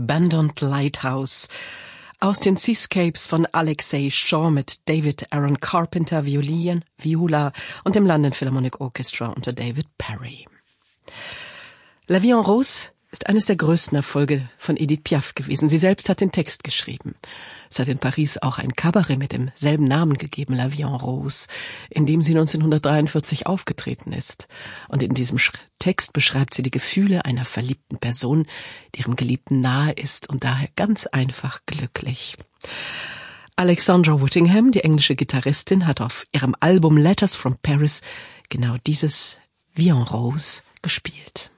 Abandoned Lighthouse aus den Seascapes von Alexei Shaw mit David Aaron Carpenter Viola und dem London Philharmonic Orchestra unter David Perry. La Vie en Rose ist eines der größten Erfolge von Edith Piaf gewesen. Sie selbst hat den Text geschrieben. Es hat in Paris auch ein Kabarett mit demselben Namen gegeben, La Vie en Rose, in dem sie 1943 aufgetreten ist. Und in diesem Text beschreibt sie die Gefühle einer verliebten Person, die ihrem Geliebten nahe ist und daher ganz einfach glücklich. Alexandra Whittingham, die englische Gitarristin, hat auf ihrem Album Letters from Paris genau dieses Vie en Rose gespielt.